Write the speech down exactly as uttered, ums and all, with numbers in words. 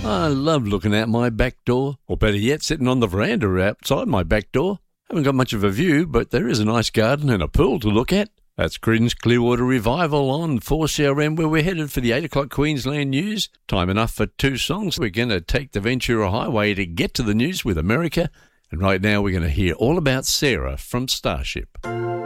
I love looking out my back door, or better yet, sitting on the veranda outside my back door. Haven't got much of a view, but there is a nice garden and a pool to look at. That's Creedence Clearwater Revival on four C R M, where we're headed for the eight o'clock Queensland news. Time enough for two songs. We're going to take the Ventura Highway to get to the news with America. And right now we're going to hear all about Sarah from Starship.